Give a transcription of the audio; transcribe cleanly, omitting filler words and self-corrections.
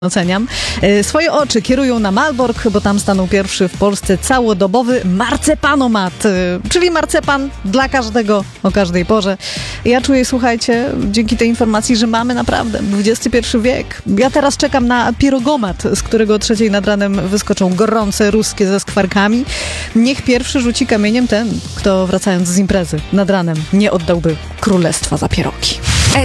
Oceniam. Swoje oczy kierują na Malbork, bo tam stanął pierwszy w Polsce całodobowy marcepanomat, czyli marcepan dla każdego o każdej porze. Ja czuję, słuchajcie, dzięki tej informacji, że mamy naprawdę XXI wiek. Ja teraz czekam na pierogomat, z którego o 3:00 nad ranem wyskoczą gorące ruskie ze skwarkami. Niech pierwszy rzuci kamieniem ten, kto wracając z imprezy nad ranem nie oddałby królestwa za pierogi.